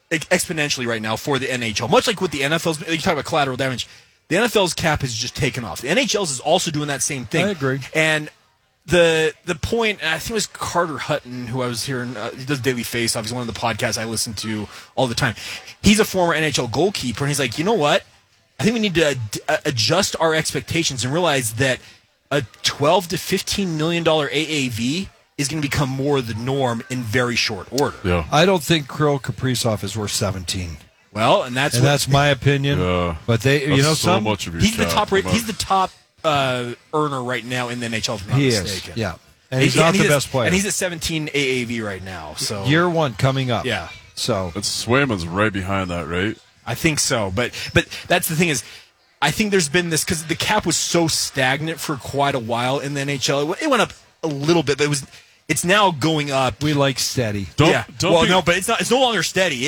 exponentially right now for the NHL. Much like with the NFL's, you talk about collateral damage. The NFL's cap has just taken off. The NHL's is also doing that same thing. I agree. And the point, and I think it was Carter Hutton, who I was hearing, he does Daily Face-Off. He's one of the podcasts I listen to all the time. He's a former NHL goalkeeper, and he's like, you know what? I think we need to adjust our expectations and realize that a $12 to $15 million AAV is going to become more the norm in very short order. Yeah. I don't think Kirill Kaprizov is worth 17. Well, and that's my opinion. Yeah. But so much of your he's the cap. top rate. He's the top earner right now in the NHL. If I'm not mistaken. Is. Yeah. And he's not the best player. And he's at 17 AAV right now. So year one coming up. Yeah. So Swayman's right behind that, right? I think so. But that's the thing is, I think there's been this because the cap was so stagnant for quite a while in the NHL. It went up a little bit, but it's now going up. We like steady. But it's not. It's no longer steady.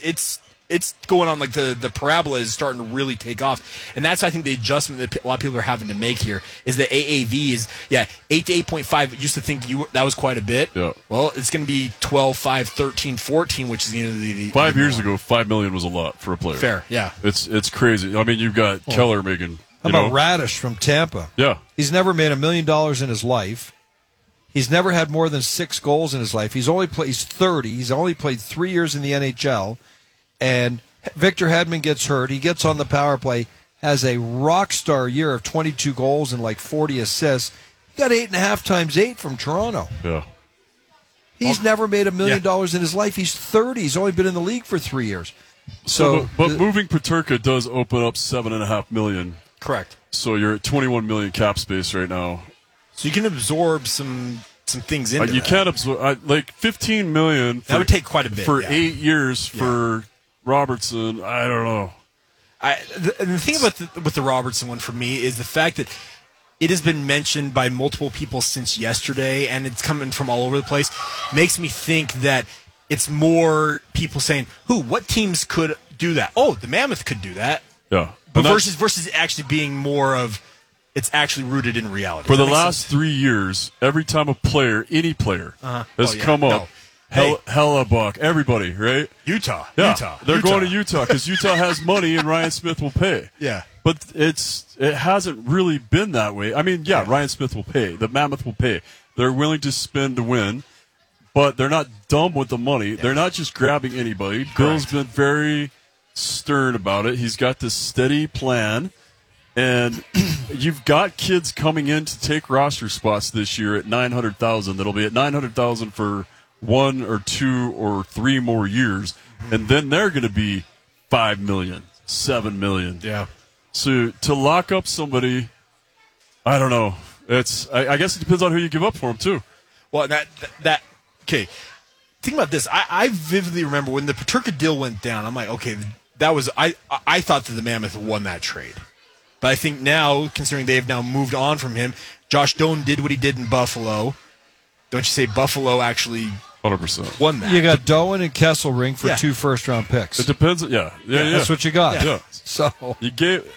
It's going on like the parabola is starting to really take off, and that's I think the adjustment that a lot of people are having to make here is the AAV is 8 to 8.5. Used to think that was quite a bit. Yeah. Well, it's going to be 12, 5, 13, 14, which is the 5 years ago, $5 million was a lot for a player. Fair, yeah. It's crazy. I mean, you've got Keller making. How about Radish from Tampa? Yeah. He's never made $1 million in his life. He's never had more than 6 goals in his life. He's 30. He's only played 3 years in the NHL. And Victor Hedman gets hurt. He gets on the power play, has a rock star year of 22 goals and like 40 assists. He got 8.5 times 8 from Toronto. Yeah. He's never made $1 million in his life. He's 30. He's only been in the league for 3 years. But moving Peterka does open up $7.5 million. Correct. So you're at $21 million cap space right now. So you can absorb some things into you that. can't absorb like $15 million. That would take quite a bit for 8 years for Robertson. I don't know. The thing about with the Robertson one for me is the fact that it has been mentioned by multiple people since yesterday, and it's coming from all over the place. Makes me think that it's more people saying, what teams could do that? Oh, the Mammoth could do that. Yeah. But versus actually being more of it's actually rooted in reality. For the last 3 years, every time a player, any player, has come up, Hellebuck, everybody, right? Utah. They're going to Utah because Utah has money and Ryan Smith will pay. Yeah. But it hasn't really been that way. I mean, Ryan Smith will pay. The Mammoth will pay. They're willing to spend to win, but they're not dumb with the money. Yeah. They're not just grabbing anybody. Correct. Bill's been very stern about it. He's got this steady plan. And you've got kids coming in to take roster spots this year at $900,000. That'll be at $900,000 for 1 or 2 or 3 more years, and then they're going to be $5 million, $7 million. Yeah. So to lock up somebody, I don't know. I guess it depends on who you give up for them too. Well, that okay. Think about this. I vividly remember when the Peterka deal went down. I'm like, okay, that was I thought that the Mammoth won that trade. But I think now, considering they have now moved on from him, Josh Doan did what he did in Buffalo. Don't you say Buffalo actually 100% won that? You got Doan and Kesselring for 2 first-round picks. It depends. Yeah. That's what you got. Yeah. So you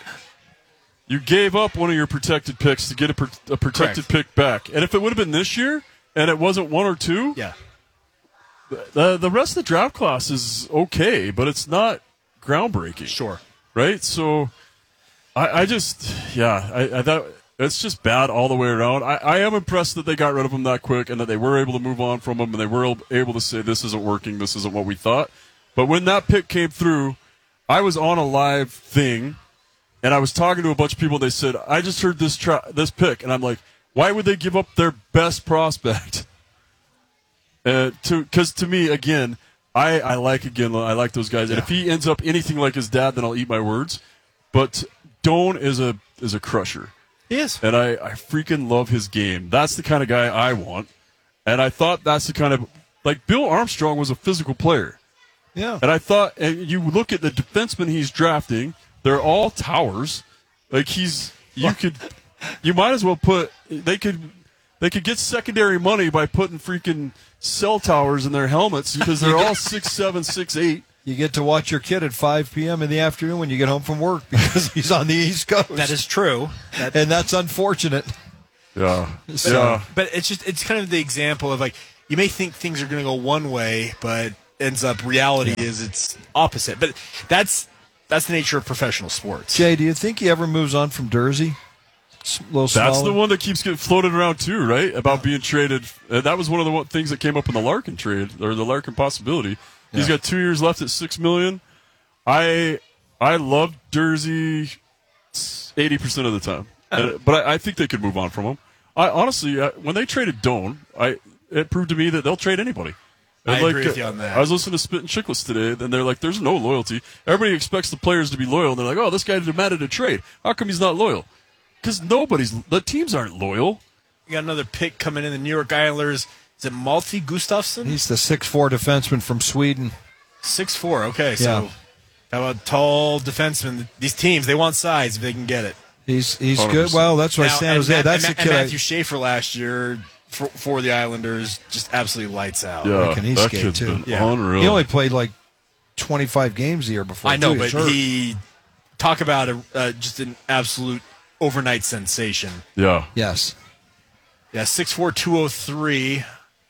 gave up one of your protected picks to get a protected pick back. And if it would have been this year and it wasn't 1 or 2, the rest of the draft class is okay, but it's not groundbreaking. Sure. Right? So I thought it's just bad all the way around. I am impressed that they got rid of him that quick and that they were able to move on from him and they were able to say this isn't working, this isn't what we thought. But when that pick came through, I was on a live thing and I was talking to a bunch of people. They said, I just heard this pick. And I'm like, why would they give up their best prospect? Because to me, again, I like those guys. And if he ends up anything like his dad, then I'll eat my words. But Doan is a crusher. He is. And I freaking love his game. That's the kind of guy I want. And I thought that's the kind of like Bill Armstrong was a physical player. Yeah. And I thought, and you look at the defensemen he's drafting, they're all towers. Like you might as well they could get secondary money by putting freaking cell towers in their helmets because they're all 6'7", 6'8". You get to watch your kid at 5 p.m. in the afternoon when you get home from work because he's on the East Coast. That is true. And that's unfortunate. Yeah. But it's kind of the example of like, you may think things are going to go one way, but ends up reality is it's opposite. But that's the nature of professional sports. Jay, do you think he ever moves on from Jersey? That's the one that keeps getting floated around too, right? About being traded. That was one of the things that came up in the Larkin trade, or the Larkin possibility. He's got 2 years left at $6 million. I love Jersey 80% of the time, but I think they could move on from him. I honestly, when they traded Doan, it proved to me that they'll trade anybody. I agree with you on that. I was listening to Spit and Chicklets today, and they're like, "There's no loyalty. Everybody expects the players to be loyal." And they're like, "Oh, this guy demanded a trade. How come he's not loyal?" Because the teams aren't loyal. You got another pick coming in, the New York Islanders. Is it Malte Gustafsson? He's the 6'4" defenseman from Sweden. 6'4", okay. Yeah. So how about tall defensemen? These teams, they want size if they can get it. He's good. Well, that's why San Jose. That's the kid. Matthew Schaefer last year for the Islanders just absolutely lights out. Yeah, Can he that skate, kid's too? been unreal. He only played like 25 games a year before. I know, too. but He's hurt. he talk about just an absolute overnight sensation. Yeah. Yes. Yeah, 6'4", 203.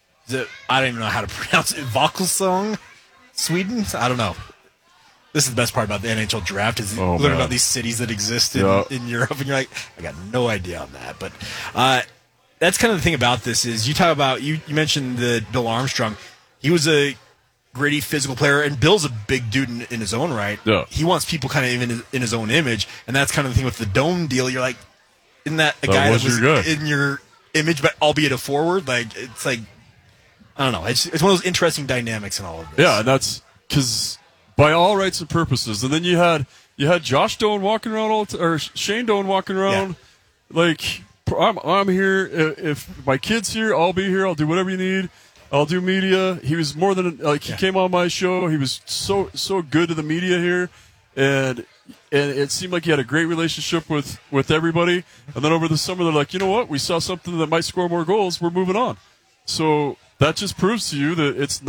I don't even know how to pronounce it. Vakelsong? Sweden? I don't know. This is the best part about the NHL draft is learning about these cities that exist in Europe, and you're like, I got no idea on that. But that's kind of the thing about this is you talk about, you mentioned the Bill Armstrong. He was a gritty physical player, and Bill's a big dude in his own right. Yeah. He wants people kind of even in his own image, and that's kind of the thing with the Dome deal. You're like, isn't that a guy that was in your image, but albeit a forward? Like, it's like, I don't know. It's one of those interesting dynamics in all of this. Yeah, and that's because by all rights and purposes, and then you had Josh Doan walking around or Shane Doan walking around, like I'm here. If my kid's here, I'll be here. I'll do whatever you need. I'll do media. He was more than he came on my show. He was so good to the media here, and it seemed like he had a great relationship with everybody. And then over the summer, they're like, you know what? We saw something that might score more goals. We're moving on. So that just proves to you that it's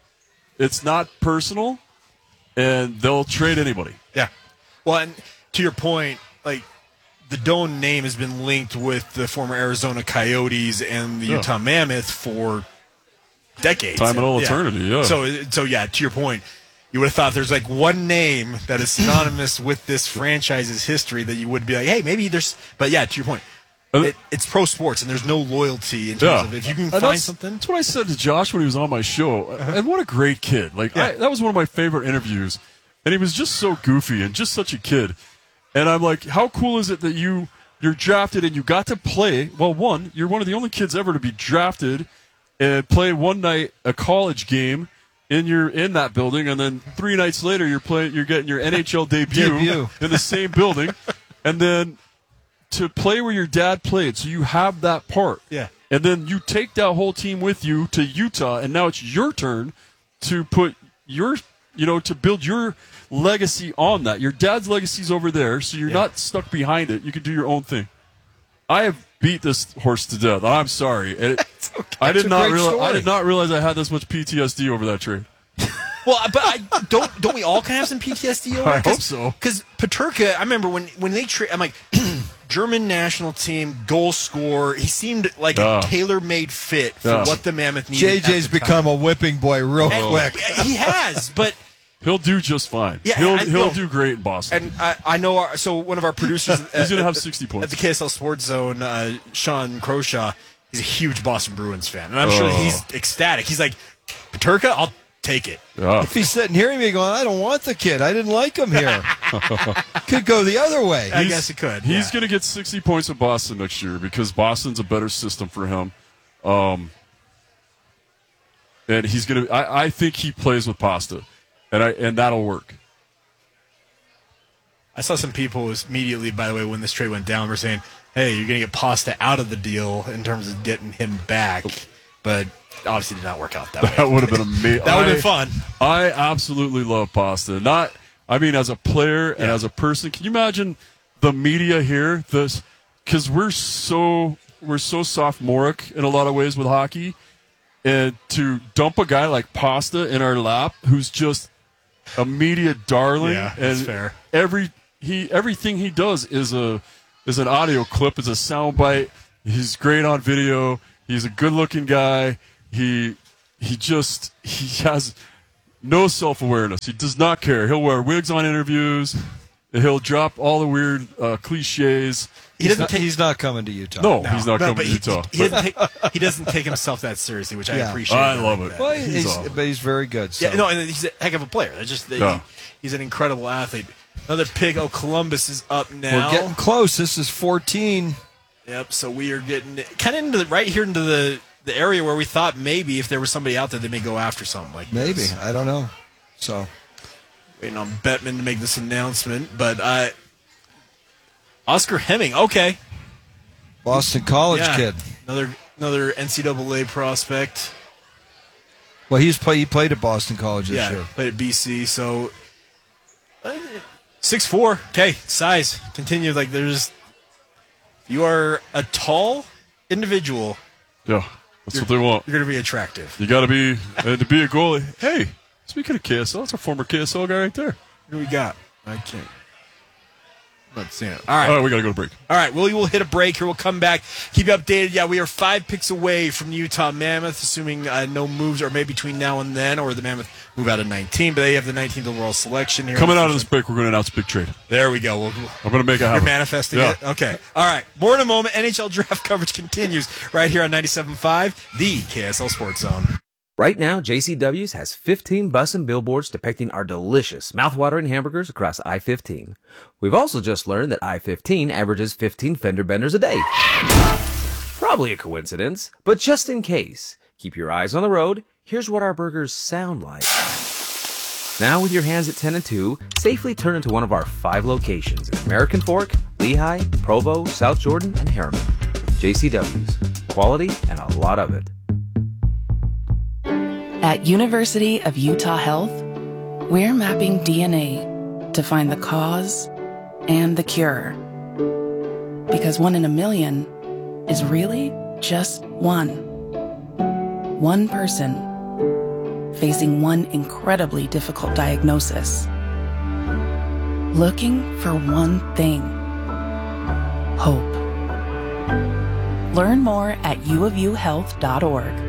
not personal, and they'll trade anybody. Yeah. Well, and to your point, like the Doan name has been linked with the former Arizona Coyotes and the Utah Mammoth for decades. Time and all eternity, yeah. So yeah, to your point, you would have thought there's like one name that is synonymous with this franchise's history that you would be like, hey, maybe there's. But yeah, to your point, it's pro sports and there's no loyalty in terms of if you can find something. That's what I said to Josh when he was on my show. And what a great kid! Like that was one of my favorite interviews, and he was just so goofy and just such a kid. And I'm like, how cool is it that you're drafted and you got to play? Well, you're one of the only kids ever to be drafted and play one night a college game in that building, and then 3 nights later you're getting your NHL debut in the same building, and then to play where your dad played, so you have that part. Yeah. And then you take that whole team with you to Utah, and now it's your turn to put to build your legacy on that. Your dad's legacy's over there, so you're not stuck behind it. You can do your own thing. I have beat this horse to death. I'm sorry. I did not realize I had this much PTSD over that trade. Well, but don't we all kind of have some PTSD over it? I hope so. Because Peterka, I remember when they I'm like, German national team, goal scorer. He seemed like a tailor-made fit for what the Mammoth needed. JJ's become a whipping boy real quick. He has, but he'll do just fine. Yeah, he'll do great in Boston. And I know. So one of our producers, he's going to have 60 points at the KSL Sports Zone. Sean Croshaw, he's a huge Boston Bruins fan, and I'm sure he's ecstatic. He's like, Peterka, I'll take it. Yeah. If he's sitting hearing me going, I don't want the kid. I didn't like him here. Could go the other way. I guess it could. He's going to get 60 points in Boston next year because Boston's a better system for him. And he's going to. I think he plays with Pasta, and that'll work. I saw some people immediately, by the way, when this trade went down, were saying, "Hey, you're going to get Pasta out of the deal in terms of getting him back," but obviously did not work out that way. That would have been amazing. That would have been fun. I absolutely love Pasta. As a player and as a person. Can you imagine the media here? Because we're so sophomoric in a lot of ways with hockey, and to dump a guy like Pasta in our lap, who's just a media darling. Yeah, and that's fair. Everything he does is an audio clip, is a soundbite. He's great on video. He's a good-looking guy. He has No self-awareness. He does not care. He'll wear wigs on interviews. He'll drop all the weird cliches. He's not coming to Utah. No, he's not coming to Utah. He doesn't take himself that seriously, which I appreciate. I love it. Well, he's very good. So. Yeah, no, and he's a heck of a player. He's an incredible athlete. Another pig. Oh, Columbus is up now. We're getting close. This is 14. Yep. So we are getting kind of into the area where we thought maybe if there was somebody out there, they may go after something like maybe. this. I don't know. So waiting on Bettman to make this announcement, but Oscar Hemming. Okay. Boston College kid. Another NCAA prospect. Well, he played at Boston College this year. Played at BC. So 6'4". Okay, size. Continue. Like you are a tall individual. Yeah, that's what they want. You're going to be attractive. You got to be to be a goalie. Hey, speaking of KSL, that's a former KSL guy right there. What do we got? I can't. I'm not seeing it. All right, we got to go to break. All right, we'll hit a break here. We'll come back, keep you updated. Yeah, we are 5 picks away from the Utah Mammoth, assuming no moves are made between now and then, or the Mammoth move out of 19. But they have the 19th overall selection here. Coming out of this break, we're going to announce a big trade. There we go. I'm going to make it happen. You're manifesting it? Okay. All right. More in a moment. NHL draft coverage continues right here on 97.5, the KSL Sports Zone. Right now, JCW's has 15 bus and billboards depicting our delicious, mouthwatering hamburgers across I-15. We've also just learned that I-15 averages 15 fender benders a day. Probably a coincidence, but just in case, keep your eyes on the road. Here's what our burgers sound like. Now, with your hands at 10 and 2, safely turn into one of our 5 locations in American Fork, Lehigh, Provo, South Jordan, and Harriman. JCW's. Quality and a lot of it. At University of Utah Health, we're mapping DNA to find the cause and the cure. Because 1 in a million is really just one. One person facing one incredibly difficult diagnosis. Looking for one thing. Hope. Learn more at uofuhealth.org.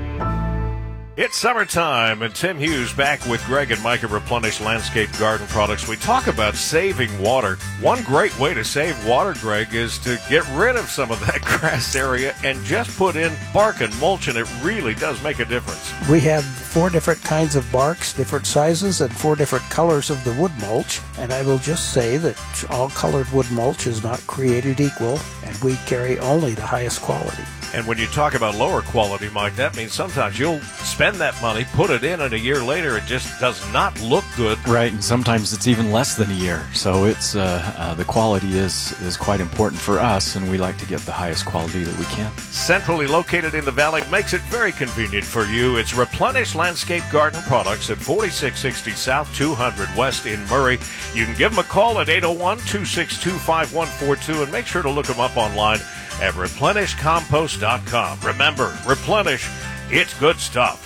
It's summertime, and Tim Hughes back with Greg and Mike at Replenish Landscape Garden Products. We talk about saving water. One great way to save water, Greg, is to get rid of some of that grass area and just put in bark and mulch, and it really does make a difference. We have 4 different kinds of barks, different sizes, and 4 different colors of the wood mulch. And I will just say that all colored wood mulch is not created equal, and we carry only the highest quality. And when you talk about lower quality, Mike, that means sometimes you'll spend that money, put it in, and a year later it just does not look good. Right, and sometimes it's even less than a year. So it's the quality is quite important for us, and we like to get the highest quality that we can. Centrally located in the valley makes it very convenient for you. It's Replenish Landscape Garden Products at 4660 South 200 West in Murray. You can give them a call at 801-262-5142 and make sure to look them up online at replenishcompost.com. Remember, Replenish, it's good stuff.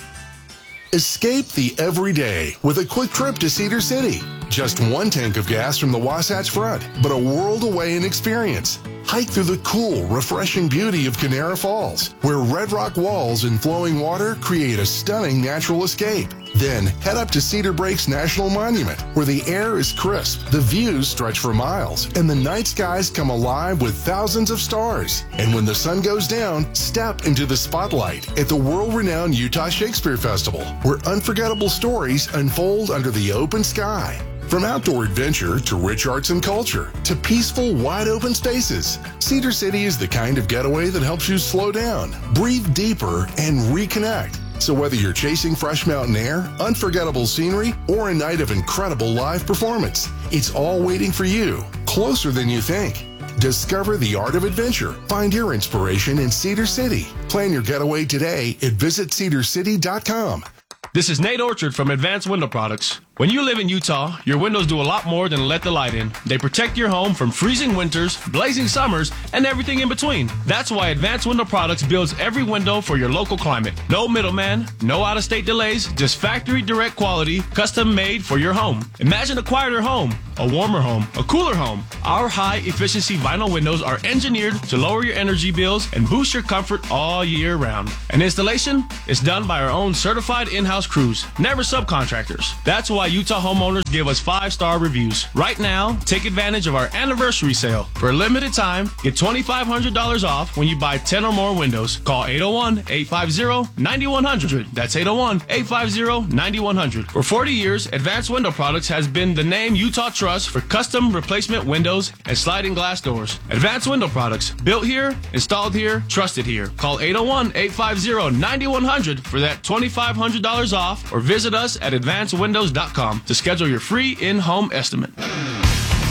Escape the everyday with a quick trip to Cedar City. Just 1 tank of gas from the Wasatch Front, but a world away in experience. Hike through the cool, refreshing beauty of Canara Falls, where red rock walls and flowing water create a stunning natural escape. Then head up to Cedar Breaks National Monument, where the air is crisp, the views stretch for miles, and the night skies come alive with thousands of stars. And when the sun goes down, step into the spotlight at the world-renowned Utah Shakespeare Festival, where unforgettable stories unfold under the open sky. From outdoor adventure to rich arts and culture to peaceful, wide-open spaces, Cedar City is the kind of getaway that helps you slow down, breathe deeper, and reconnect. So whether you're chasing fresh mountain air, unforgettable scenery, or a night of incredible live performance, it's all waiting for you, closer than you think. Discover the art of adventure. Find your inspiration in Cedar City. Plan your getaway today at visitcedarcity.com. This is Nate Orchard from Advanced Window Products. When you live in Utah, your windows do a lot more than let the light in. They protect your home from freezing winters, blazing summers, and everything in between. That's why Advanced Window Products builds every window for your local climate. No middleman, no out-of-state delays, just factory direct quality, custom made for your home. Imagine a quieter home, a warmer home, a cooler home. Our high-efficiency vinyl windows are engineered to lower your energy bills and boost your comfort all year round. And installation is done by our own certified in-house crews, never subcontractors. That's why Utah homeowners give us 5-star reviews. Right now, take advantage of our anniversary sale. For a limited time, get $2,500 off when you buy 10 or more windows. Call 801-850-9100. That's 801-850-9100. For 40 years, Advanced Window Products has been the name Utah trusts for custom replacement windows and sliding glass doors. Advanced Window Products, built here, installed here, trusted here. Call 801-850-9100 for that $2,500 off, or visit us at advancedwindows.com to schedule your free in-home estimate.